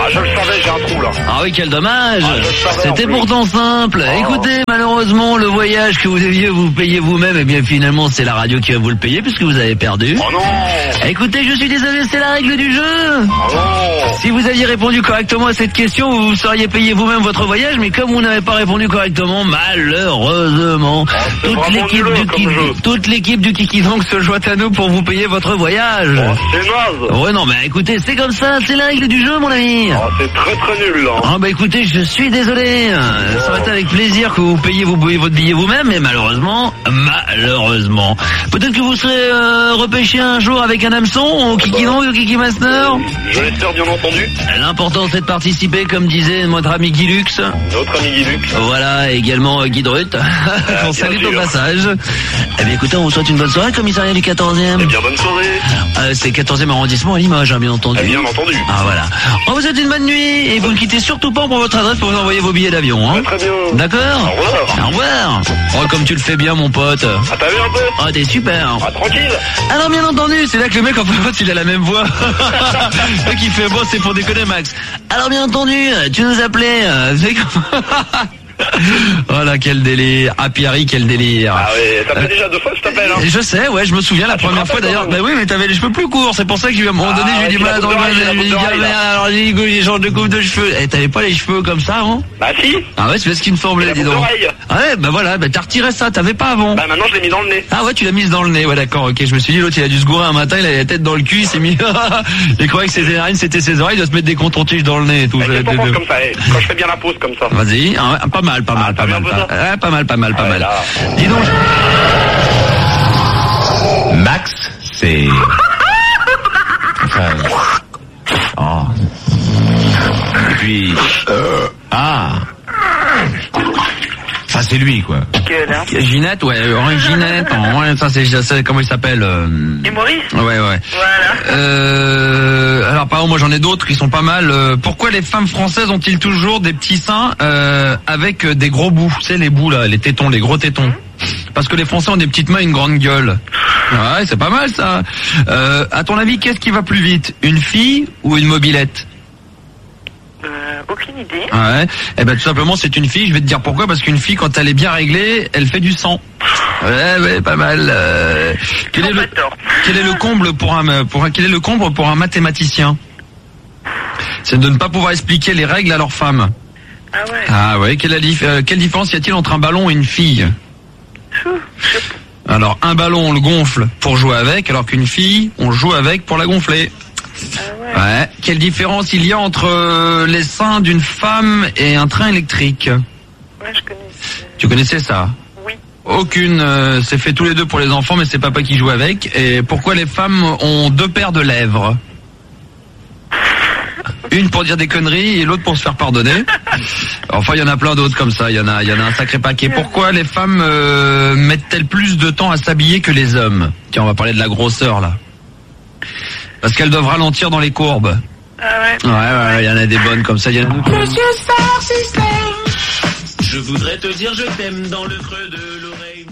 Ah, je le savais, j'ai un trou là. Ah oui, quel dommage. C'était en plus. pourtant simple. Écoutez, malheureusement, le voyage que vous deviez vous payer vous-même, eh bien finalement c'est la radio qui va vous le payer puisque vous avez perdu. Oh non. Écoutez, je suis désolé, c'est la règle du jeu. Oh non. Si vous aviez répondu correctement à cette question, vous seriez payé vous-même votre voyage, mais comme vous n'avez pas répondu correctement, malheureusement, c'est vraiment nul comme jeu. toute l'équipe du Kiki Dong se joint à nous pour vous payer votre voyage. Oh, c'est naze. Ouais, non, mais écoutez, c'est comme ça, c'est la règle du jeu, mon ami. Oh, c'est très très nul là. Ah bah écoutez, je suis désolé. Ça aurait été avec plaisir que vous payiez votre billet vous-même, mais malheureusement, peut-être que vous serez repêché un jour avec un hameçon au Kiki Dong, au Kiki Master. Je l'espère bien entendu. L'important c'est de participer, comme disait notre ami Guy Lux. Notre ami Guy Lux. Voilà, également Guy Drut. On salue au sûr. passage. Eh bien écoutez, on vous souhaite une bonne soirée, commissariat du 14e. Eh bien, bonne soirée. C'est 14e arrondissement à Limoges, hein, bien entendu. Eh bien entendu. Ah voilà. On vous souhaite une bonne nuit et vous ne quittez surtout pas pour votre adresse pour vous envoyer vos billets d'avion. Hein. Très bien. D'accord. Au revoir. Au revoir. Oh, comme tu le fais bien, mon pote. Ah, t'as vu un peu? Oh, t'es super. Ah, tranquille. Alors bien entendu, c'est là que le mec en fait il a la même voix. Le mec il fait bon, c'est pour déconner Max. Alors bien entendu, tu nous appelais. C'est comme... Oh là, quel délire. Ah Pierre, quel délire. Ah ouais, ça fait déjà 2 fois que je t'appelle, hein. Je sais, ouais, je me souviens la tu te première fois rappelles, d'ailleurs. quand même. Bah oui, mais t'avais les cheveux plus courts, c'est pour ça que à un moment donné j'ai eu du ouais, mal à la coupe d'oreille, la coupe d'oreille, là. alors les genres de coupe de cheveux. Eh, t'avais pas les cheveux comme ça, hein? Bah si. Ah ouais, c'est ce qui me semblait, La dis coupe donc. d'oreille. Ah ouais, bah voilà, bah t'as retiré ça, t'avais pas avant. Bah maintenant je l'ai mis dans le nez. Ah ouais, tu l'as mise dans le nez, ouais d'accord, ok. Je me suis dit l'autre il a dû se gourer un matin, il avait la tête dans le cul, il s'est mis. Il croyait que ses narines c'était ses oreilles, il doit se mettre des contents-tiges dans le nez et tout. Qu'est-ce que t'en penses comme ça, quand je fais bien la pause comme ça? Vas-y, ah ouais, pas mal. t'as vu un peu ça? Pas mal. là. Dis donc. Max, c'est... Enfin... Oh. Et puis... Ah. Enfin, c'est lui, quoi. Ginette, ouais, Ginette, ouais, ça c'est comment il s'appelle Et Maurice. Ouais. Voilà. Alors par exemple, moi j'en ai d'autres qui sont pas mal. Pourquoi les femmes françaises ont-ils toujours des petits seins avec des gros bouts? Tu sais les bouts là, les tétons, les gros tétons. Parce que les Français ont des petites mains et une grande gueule. Ouais, c'est pas mal ça. À ton avis, qu'est-ce qui va plus vite? Une fille ou une mobilette? Aucune idée. Ouais. Eh ben tout simplement c'est une fille. Je vais te dire pourquoi. Parce qu'une fille quand elle est bien réglée, elle fait du sang. Ouais, pas mal. Quel est le comble pour un mathématicien? C'est de ne pas pouvoir expliquer les règles à leur femme. Ah ouais. Ah ouais. Quelle différence y a-t-il entre un ballon et une fille? Alors un ballon on le gonfle pour jouer avec, alors qu'une fille on joue avec pour la gonfler. Ah ouais. Ouais. Quelle différence il y a entre les seins d'une femme et un train électrique? Ouais, je connais. Tu connaissais ça? Oui. Aucune. C'est fait tous les deux pour les enfants, mais c'est papa qui joue avec. Et pourquoi les femmes ont 2 paires de lèvres? Une pour dire des conneries et l'autre pour se faire pardonner. Enfin, il y en a plein d'autres comme ça. Il y en a un sacré paquet. Pourquoi les femmes mettent-elles plus de temps à s'habiller que les hommes? Tiens, on va parler de la grosseur là. Parce qu'elles doivent ralentir dans les courbes. Ah ouais. Ouais, il y en a des bonnes comme ça. Il y en a d'autres. Je voudrais te dire je t'aime dans le creux de l'oreille.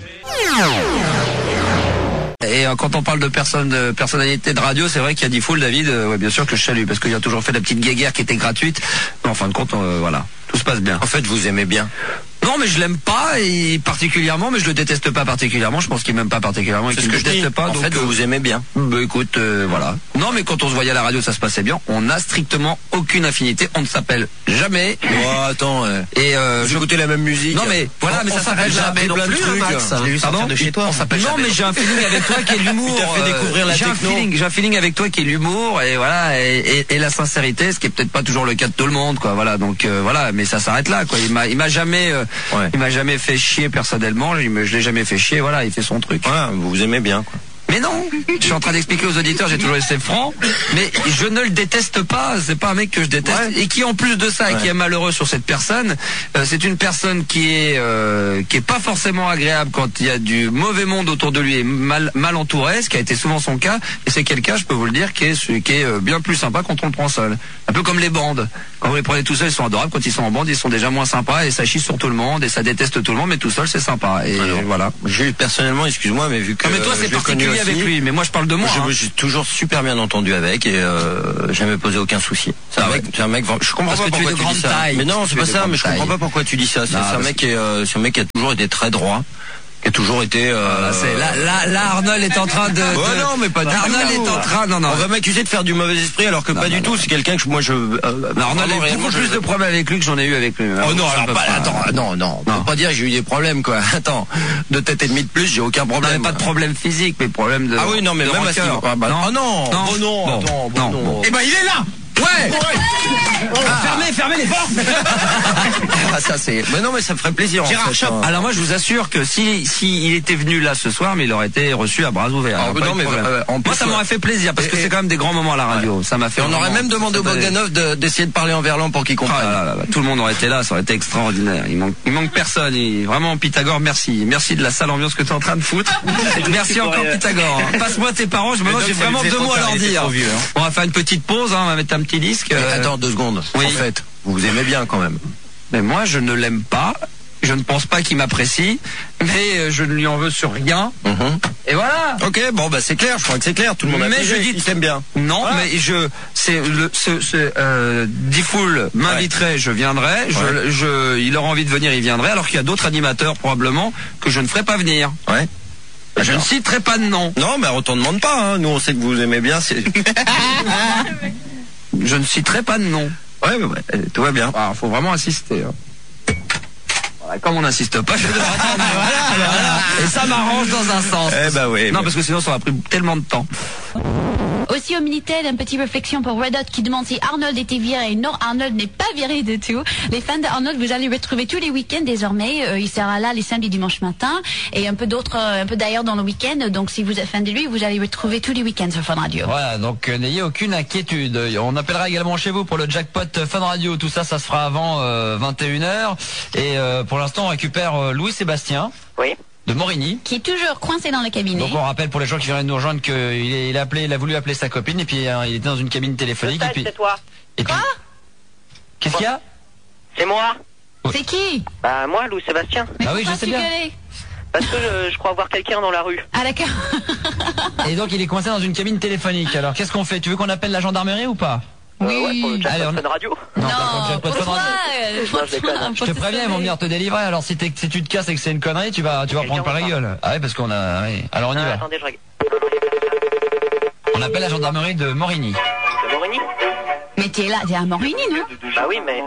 Et quand on parle de personnalité de radio, c'est vrai qu'il y a dit full David, ouais, bien sûr que je salue, parce qu'il a toujours fait la petite guéguerre qui était gratuite. Mais en fin de compte, voilà, tout se passe bien. En fait, vous aimez bien. Non, mais je l'aime pas et particulièrement, mais je le déteste pas particulièrement. Je pense qu'il m'aime pas particulièrement et C'est qu'il ce me que je dis. déteste pas. En donc, fait, vous aimez bien. Bah écoute, voilà. Non, mais quand on se voyait à la radio, ça se passait bien. On n'a strictement aucune affinité. On ne s'appelle jamais. Oh, attends. Et Vous écoutez la même musique. non mais voilà, mais ça s'arrête jamais non plus, hein, Max. Je l'ai vu sortir de chez toi. On s'appelle non, mais j'ai un feeling avec toi qui est l'humour. Il t'a fait découvrir la techno. J'ai un feeling avec toi qui est l'humour et voilà et la sincérité, ce qui est peut-être pas toujours le cas de tout le monde, quoi. Voilà, donc voilà, mais ça s'arrête là, quoi. Il m'a jamais fait chier personnellement. Je l'ai jamais fait chier. Voilà, il fait son truc. Voilà, vous aimez bien, quoi. Mais non, je suis en train d'expliquer aux auditeurs, j'ai toujours resté franc, mais je ne le déteste pas, c'est pas un mec que je déteste, et qui en plus de ça, et qui est malheureux sur cette personne, c'est une personne qui est pas forcément agréable quand il y a du mauvais monde autour de lui et mal entouré, ce qui a été souvent son cas, et c'est quelqu'un, je peux vous le dire, qui est bien plus sympa quand on le prend seul. Un peu comme les bandes. Quand vous les prenez tout seul, ils sont adorables, quand ils sont en bande, ils sont déjà moins sympas, et ça chie sur tout le monde, et ça déteste tout le monde, mais tout seul, c'est sympa, et Alors, voilà. Personnellement, excuse-moi, mais vu que Non, mais toi, c'est je l'ai connu particulier avec lui, mais moi je parle de moi. J'ai toujours super bien entendu avec et jamais posé aucun souci. C'est un mec, je comprends pas pourquoi tu dis ça. Mais non, c'est pas ça, mais je comprends pas pourquoi tu dis ça. C'est un mec qui a toujours été très droit. Qui a toujours été. Là, Arnold est en train de. non, mais pas du tout. Arnold est en train. Non. On va m'accuser de faire du mauvais esprit alors que pas du tout. C'est quelqu'un que moi je. Arnold a beaucoup plus de problèmes avec lui que j'en ai eu avec lui. Oh non, alors pas. Attends, non. On peut pas dire que j'ai eu des problèmes quoi. Attends, 2 têtes et demie de plus, j'ai aucun problème. Pas de problème physique, mais problème de. Ah oui, non, mais même à ce niveau. Non. Eh ben, il est là. Ouais. Fermez les portes. Ça c'est. Mais non, mais ça me ferait plaisir. Alors moi je vous assure que si il était venu là ce soir, mais il aurait été reçu à bras ouverts. Moi ça m'aurait fait plaisir parce que c'est quand même des grands moments à la radio. Ça m'a fait. On aurait même demandé au Bogdanov d'essayer de parler en verlan pour qu'il comprenne. Tout le monde aurait été là, ça aurait été extraordinaire. Il manque personne. Vraiment Pythagore, merci de la sale ambiance que tu es en train de foutre. Merci encore Pythagore. Passe-moi tes parents. Maintenant j'ai vraiment 2 mots à leur dire. On va faire une petite pause. On va mettre un petit disque. Attends 2 secondes. Oui. En fait, vous vous aimez bien quand même. Mais moi, je ne l'aime pas. Je ne pense pas qu'il m'apprécie, mais je ne lui en veux sur rien. Et voilà. Ok, bon bah c'est clair. Je crois que c'est clair. Tout le monde. Mais je dis, il t'aime bien. Non, voilà. Mais Diffoul m'inviterait, je viendrai. Il aura envie de venir, il viendrait. Alors qu'il y a d'autres animateurs probablement que je ne ferai pas venir. Ouais. Je ne citerai pas de nom. Non, mais on t'en demande pas. Hein. Nous, on sait que vous aimez bien. Je ne citerai pas de nom. Ouais, tout va bien. Alors, faut vraiment insister. Voilà, comme on n'insiste pas, je devrais attendre. Voilà. Et ça m'arrange dans un sens. Oui. Non, parce que sinon, ça aurait pris tellement de temps. Aussi au Minitel, une petite réflexion pour Red Hot qui demande si Arnold était viré. Non, Arnold n'est pas viré du tout. Les fans d'Arnold, vous allez le retrouver tous les week-ends désormais. Il sera là les samedis, dimanches matin et un peu d'ailleurs dans le week-end. Donc si vous êtes fan de lui, vous allez le retrouver tous les week-ends sur Fun Radio. Voilà, donc n'ayez aucune inquiétude. On appellera également chez vous pour le jackpot Fun Radio. Tout ça, ça se fera avant 21h. Et pour l'instant, on récupère Louis-Sébastien. Oui. De Morigny. Qui est toujours coincé dans le cabinet. Donc on rappelle pour les gens qui viennent nous rejoindre qu'il a voulu appeler sa copine et puis il était dans une cabine téléphonique. Et puis... C'est toi. Et puis... Qu'est-ce qu'il y a? C'est moi. C'est qui? Bah moi, Louis-Sébastien. Mais oui, je sais bien. Parce que je crois voir quelqu'un dans la rue. Ah d'accord. Et donc il est coincé dans une cabine téléphonique. Alors qu'est-ce qu'on fait? Tu veux qu'on appelle la gendarmerie ou pas? Oui. Pour le jackpot Fun Radio. Non, pour toi. Je te préviens, ils vont venir te délivrer. Alors si tu te casses et que c'est une connerie, tu vas prendre par la gueule. Ah ouais, parce qu'on a. Oui. Alors on y va. Attendez, je regarde. On appelle la gendarmerie de Morigny. De Morigny? Mais t'es à Morigny, non? Bah oui, mais.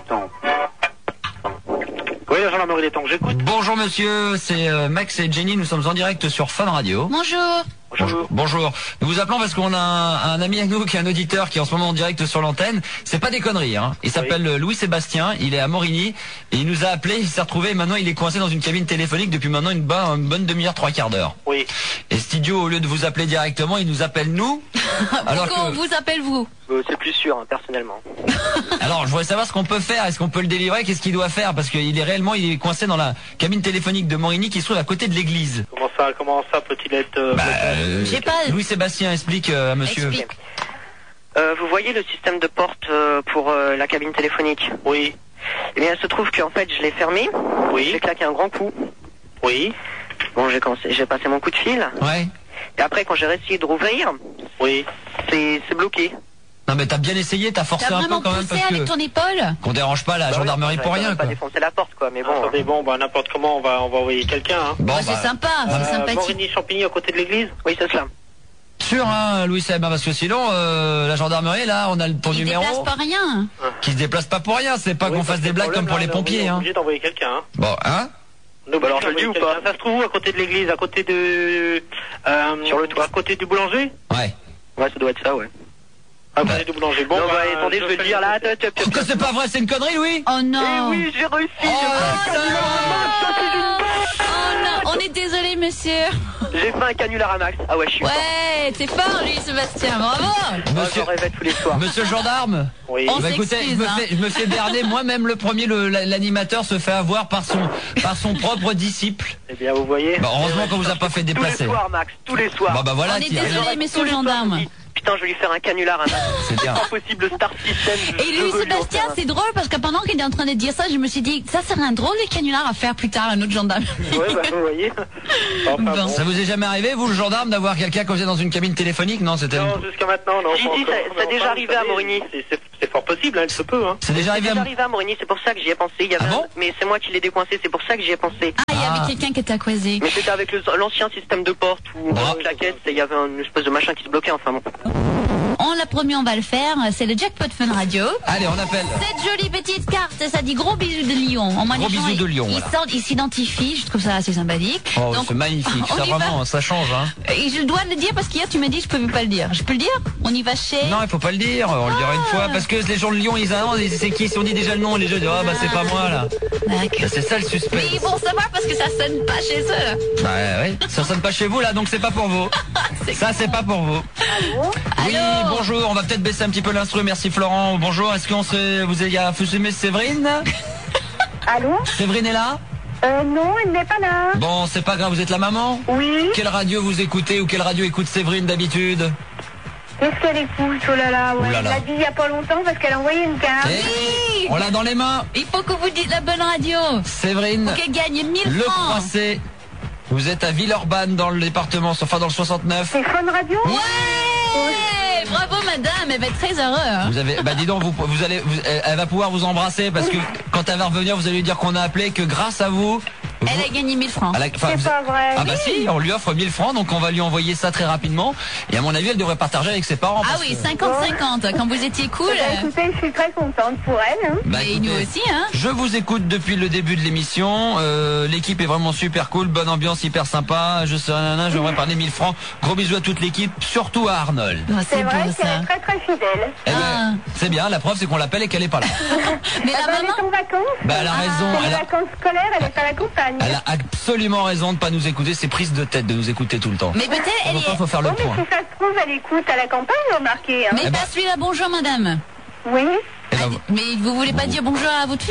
Oui, la gendarmerie des temps, j'écoute. Bonjour monsieur, c'est Max et Jenny, nous sommes en direct sur Fun Radio. Bonjour. Bonjour. Nous vous appelons parce qu'on a un ami à nous qui est un auditeur qui est en ce moment en direct sur l'antenne. C'est pas des conneries, hein. Il s'appelle Louis-Sébastien, il est à Morigny et il nous a appelé, il s'est retrouvé et maintenant il est coincé dans une cabine téléphonique depuis maintenant une bonne demi-heure, 3/4 d'heure. Oui. Et Studio, au lieu de vous appeler directement, il nous appelle nous. Pourquoi on vous appelle vous? C'est plus sûr, hein, personnellement. Alors, je voudrais savoir ce qu'on peut faire. Est-ce qu'on peut le délivrer? Qu'est-ce qu'il doit faire? Parce qu'il est coincé dans la cabine téléphonique de Morigny qui se trouve à côté de l'église. Comment ça peut-il être... J'ai pas... Louis-Sébastien, explique à monsieur. Explique. Vous voyez le système de porte pour la cabine téléphonique? Oui. Eh bien, il se trouve qu'en fait, je l'ai fermé. Oui. J'ai claqué un grand coup. Oui. Bon, j'ai passé mon coup de fil. Ouais. Et après, quand j'ai essayé de rouvrir, oui, c'est bloqué. Non mais t'as bien essayé, t'as forcé un peu quand même parce avec que ton épaule. qu'on dérange pas la gendarmerie pour rien. Pas défoncer la porte quoi, mais bon. Attendez, n'importe comment on va envoyer quelqu'un. Hein. Bon, c'est sympa, c'est sympathique. Morigny-Champigny à côté de l'église. Oui, c'est cela. Sûr hein, Louis Seb, parce que sinon la gendarmerie là, on a ton numéro. Qui se déplace pas rien. Qui se déplace pas pour rien, c'est pas qu'on fasse des blagues comme pour les pompiers. On est obligé d'envoyer quelqu'un. Hein. Bon, hein. Nous, alors je le dis ou pas? Ça se trouve où à côté de l'église, à côté de sur le toit, à côté du boulanger? Ouais. Ouais, ça doit être ça, ouais. À côté du boulanger. Bon, attendez, je vais te dire là. Que c'est pas vrai, c'est une connerie, Louis? Oh non. Eh oui, j'ai réussi. Oh non, on est désolé, monsieur. J'ai fait un canular à max. Ah ouais, je suis fort. Ouais, t'es fort, lui, Sébastien, bravo. Monsieur, je rêvais tous les soirs. Monsieur le gendarme. Oui. On écoutez, je me fais berner, moi-même le premier, l'animateur se fait avoir par son propre disciple. Eh bien, vous voyez. Bah, heureusement qu'on vous a pas fait déplacer. Tous les soirs, Max, tous les soirs. Bah voilà. On est désolé, monsieur le gendarme. putain, je vais lui faire un canular. C'est bien. Pas possible, le Star System. Et lui, Sébastien, c'est drôle parce que pendant qu'il est en train de dire ça, je me suis dit, ça serait un drôle de canular à faire plus tard à un autre gendarme. Ouais, bah, vous voyez. Enfin, bon. Ça vous est jamais arrivé, vous, le gendarme, d'avoir quelqu'un causé dans une cabine téléphonique? Non, c'était... Non, jusqu'à maintenant, non. Si, ça a déjà arrivé à Morigny. C'est fort possible, hein, il se peut. Hein. C'est déjà arrivé à Morigny, c'est pour ça que j'y ai pensé. Il y avait mais c'est moi qui l'ai décoincé, c'est pour ça que j'y ai pensé. Ah, il y avait quelqu'un qui t'a croisé. Mais c'était avec l'ancien système de porte où la caisse, il y avait une espèce de machin qui se bloquait, enfin bon. On l'a promis, on va le faire. C'est le Jackpot Fun Radio. Allez, on appelle. Cette jolie petite carte, ça dit gros bisous de Lyon. Gros bisous de Lyon. Il s'identifie, je trouve ça assez sympathique. Oh, c'est magnifique. Ça vraiment, ça change, hein. Et je dois le dire parce qu'hier tu m'as dit je peux pas le dire. Je peux le dire? On y va chez... Non, il faut pas le dire. On le dira une fois parce que les gens de Lyon, ils annoncent, c'est qui? Si on dit déjà le nom, les gens disent ah bah c'est pas moi là. Bah, c'est ça le suspect. Mais ils vont savoir parce que ça sonne pas chez eux. Bah ouais, ça sonne pas chez vous là, donc c'est pas pour vous. Ça c'est pas pour vous. Oui, bonjour. On va peut-être baisser un petit peu l'instru. Merci Florent. Bonjour. Est-ce qu'on vous avez fumé Séverine? Allô? Séverine est là? Non, elle n'est pas là. Bon, c'est pas grave. Vous êtes la maman? Oui. Quelle radio vous écoutez ou quelle radio écoute Séverine d'habitude? Qu'est-ce qu'elle écoute? Oh là là, ouais. Oh là là. Elle l'a dit il y a pas longtemps parce qu'elle a envoyé une carte. Oui. On l'a dans les mains. Il faut que vous dites la bonne radio. Séverine. Pour qu'elle gagne 1000 Le francs. Croisset. Vous êtes à Villeurbanne dans le département, enfin dans le 69. C'est Fun Radio? Ouais. Bravo madame, elle va être très heureuse. Hein. Vous avez, bah dis donc, elle va pouvoir vous embrasser parce que quand elle va revenir, vous allez lui dire qu'on a appelé, que grâce à vous. Elle a gagné 1000 francs. C'est pas vrai. Ah bah si, on lui offre 1000 francs, donc on va lui envoyer ça très rapidement. Et à mon avis, elle devrait partager avec ses parents. Ah oui, 50-50. Quand vous étiez cool. Écoutez, je suis très contente pour elle. Hein. Bah, et nous aussi, hein. Je vous écoute depuis le début de l'émission. L'équipe est vraiment super cool, bonne ambiance, hyper sympa. Je j'aimerais parler 1000 francs. Gros bisous à toute l'équipe, surtout à Arnold. Oh, c'est vrai qu'elle est très très fidèle. Eh ben, c'est bien, la preuve c'est qu'on l'appelle et qu'elle est pas là. Mais la maman elle est en vacances. Bah elle a raison. C'est les vacances scolaires, elle est à la campagne. Elle a absolument raison de pas nous écouter, c'est prise de tête de nous écouter tout le temps. Mais peut-être elle est... faut faire le mais point. si ça se trouve, elle écoute à la campagne, remarquez. Hein. Mais pas celui-là, bonjour madame. Oui. Mais vous voulez pas dire bonjour à votre fille?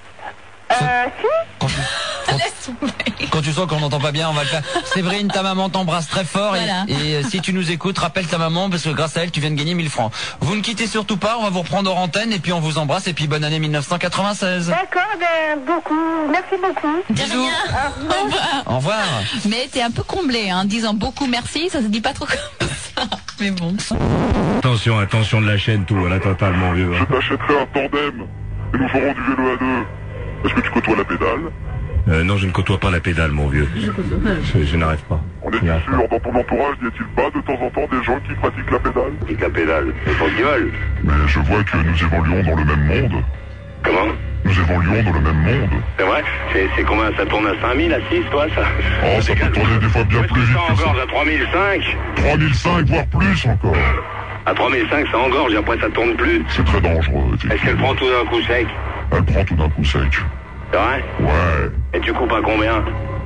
Si. Quand tu sens qu'on n'entend pas bien, on va le faire. Séverine, ta maman t'embrasse très fort voilà. et si tu nous écoutes, rappelle ta maman parce que grâce à elle, tu viens de gagner 1000 francs. Vous ne quittez surtout pas, on va vous reprendre hors antenne et puis on vous embrasse et puis bonne année 1996. D'accord, ben beaucoup. Merci beaucoup. Bisous. Au revoir. Au revoir. Mais t'es un peu comblé, hein, en disant beaucoup merci, ça se dit pas trop comme ça. Mais bon. Attention de la chaîne, tout, là, totalement vieux. Je t'achèterai un tandem et nous ferons du vélo à deux. Est-ce que tu côtoies la pédale? Non, je ne côtoie pas la pédale, mon vieux. Je n'arrive pas. On est sûr, dans ton entourage, n'y a-t-il pas de temps en temps des gens qui pratiquent la pédale? Pratique la pédale, c'est pour qu'ils veulent. Mais je vois que nous évoluons dans le même monde. Comment? Nous évoluons dans le même monde. C'est vrai? C'est combien? Ça tourne à 5000, à 6, toi, ça? Oh, ça peut tourner des fois bien plus vite que ça. Ça engorge à 3005. 3005, voire plus encore. À 3005, ça engorge et après ça tourne plus. C'est très dangereux. Est-ce qu'elle prend tout d'un coup sec? Elle prend tout d'un coup sec. C'est vrai? Ouais. Et tu coupes à combien?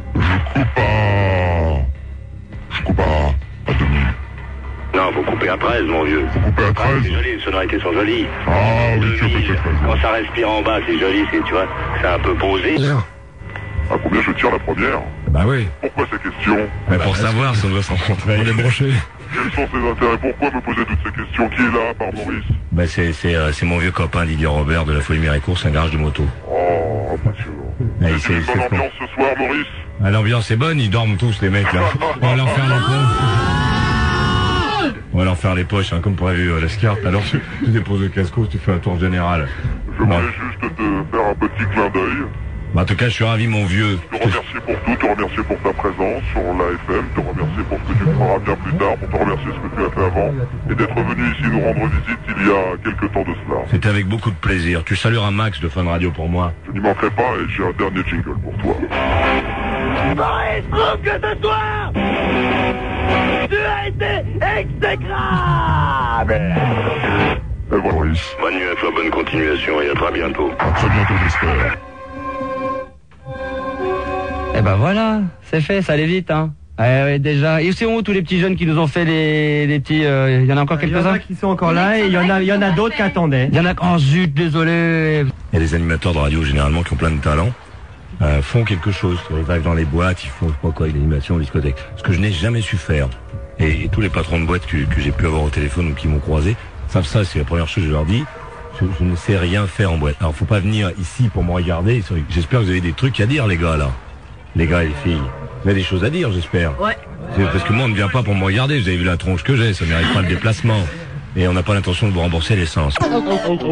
Je coupe à demi. Non, faut couper à 13, mon vieux. Faut couper à 13? C'est joli, les sonorités sont jolies. Ah oui, tu as peut-être raison. Quand ça respire en bas, c'est joli, tu vois, c'est un peu posé. À combien je tire la première? Bah oui. Pourquoi ces questions? Bah pour savoir si on doit se rencontrer. On est branché. Quels sont ses intérêts? Pourquoi me poser toutes ces questions? Qui est là, à part Maurice? Bah c'est mon vieux copain Didier Robert de la Folie Méricourt, c'est un garage de moto. Oh, passionnant. C'est une bonne ambiance ce soir, Maurice? Ah, l'ambiance est bonne, ils dorment tous les mecs là. On va leur faire les poches. On va leur faire les poches, hein, comme prévu la carte. Alors tu déposes le casco, tu fais un tour général. Je voulais juste te faire un petit clin d'œil. Bah, en tout cas, je suis ravi, mon vieux. Te remercier pour tout, te remercier pour ta présence sur l'AFM, te remercier pour ce que tu feras bien plus tard, pour te remercier ce que tu as fait avant, et d'être venu ici nous rendre visite il y a quelques temps de cela. C'était avec beaucoup de plaisir. Tu salueras Max de Fun Radio pour moi. Je n'y manquerai pas et j'ai un dernier jingle pour toi. Maurice, trouve que ce soir, tu as été exécrable. Et voilà, Maurice. Bonne nuit à toi, bonne continuation et à très bientôt. À très bientôt, j'espère. Eh ben voilà, c'est fait, ça allait vite, hein. Ouais, déjà. Et c'est où tous les petits jeunes qui nous ont fait les petits... Il y en a encore quelques-uns? Il y en a qui sont encore là et il y en a d'autres qui attendaient. Il y en a... Oh zut, désolé. Il y a des animateurs de radio généralement qui ont plein de talent. Font quelque chose. Ils arrivent dans les boîtes, ils font je sais pas quoi, une animation, une discothèque. Ce que je n'ai jamais su faire. Et tous les patrons de boîte que j'ai pu avoir au téléphone ou qui m'ont croisé savent ça, c'est la première chose que je leur dis. Je ne sais rien faire en boîte. Alors faut pas venir ici pour me regarder. J'espère que vous avez des trucs à dire, les gars, là. Les gars et les filles. Vous avez des choses à dire, j'espère. Ouais. Parce que moi, on ne vient pas pour me regarder. Vous avez vu la tronche que j'ai, ça mérite pas le déplacement. Et on n'a pas l'intention de vous rembourser l'essence.